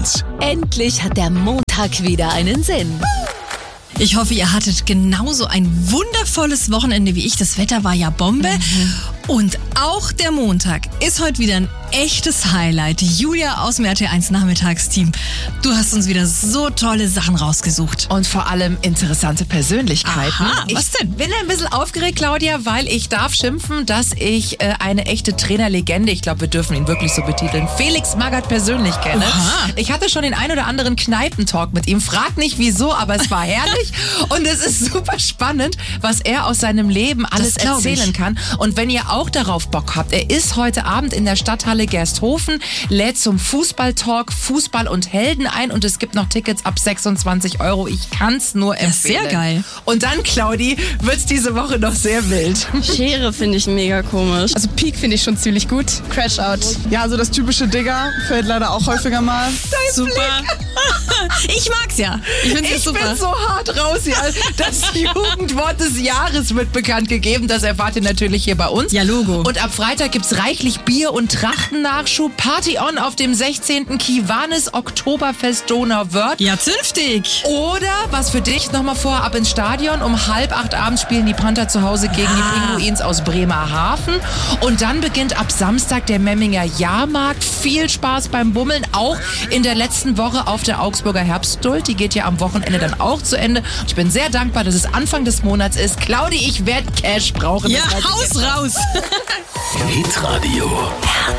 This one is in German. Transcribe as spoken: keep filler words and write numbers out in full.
eins. Endlich hat der Montag wieder einen Sinn. Ich hoffe, ihr hattet genauso ein wundervolles Wochenende wie ich. Das Wetter war ja Bombe. Mhm. Und auch der Montag ist heute wieder ein echtes Highlight. Julia aus dem R T eins Nachmittagsteam, du hast uns wieder so tolle Sachen rausgesucht. Und vor allem interessante Persönlichkeiten. Aha, was denn? Ich bin ein bisschen aufgeregt, Claudia, weil ich darf schimpfen, dass ich äh, eine echte Trainerlegende, ich glaube, wir dürfen ihn wirklich so betiteln, Felix Magath persönlich kenne. Aha. Ich hatte schon den ein oder anderen Kneipentalk mit ihm. Frag nicht wieso, aber es war herrlich. Und es ist super spannend, was er aus seinem Leben alles erzählen kann. Und wenn ihr auch darauf Bock habt, er ist heute Abend in der Stadthalle Gersthofen, lädt zum Fußballtalk Fußball und Helden ein und es gibt noch Tickets ab sechsundzwanzig Euro. Ich kann's nur empfehlen. Sehr geil. Und dann, Claudi, wird's diese Woche noch sehr wild. Schere finde ich mega komisch. Also Peak finde ich schon ziemlich gut. Crash Out. Ja, also das typische Digger fällt leider auch häufiger mal. Super. Ich mag's ja. Ich find's ja Ich super. bin so hart raus hier. Das Jugendwort des Jahres wird bekannt gegeben. Das erfahrt ihr natürlich hier bei uns. Ja, Logo. Und ab Freitag gibt's reichlich Bier- und Trachtennachschub. Party on auf dem sechzehnten Kiwanis Oktoberfest Donauwörth. Ja, zünftig. Oder, was für dich, nochmal vor, ab ins Stadion. Um halb acht abends spielen die Panther zu Hause gegen Ah. die Pinguins aus Bremerhaven. Und dann beginnt ab Samstag der Memminger Jahrmarkt. Viel Spaß beim Bummeln. Auch in der letzten Woche auf der Augsburger Herbstduld. Die geht ja am Wochenende dann auch zu Ende. Ich bin sehr dankbar, dass es Anfang des Monats ist. Claudi, ich werde Cash brauchen. Ja, Das weiß ich Haus jetzt. raus. Hitradio.